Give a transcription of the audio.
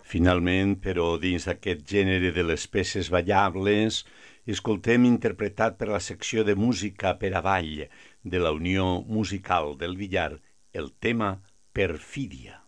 Finalment, però, dins d'aquest gènere de les peces ballables, escoltem interpretat per la secció de música per a ball de la Unió Musical del Villar el tema Perfídia.